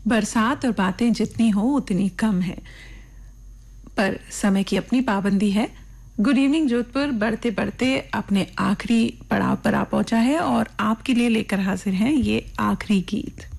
बरसात और बातें जितनी हो उतनी कम है, पर समय की अपनी पाबंदी है। गुड इवनिंग जोधपुर बढ़ते बढ़ते अपने आखिरी पड़ाव पर आ पहुंचा है और आपके लिए लेकर हाजिर हैं ये आखिरी गीत।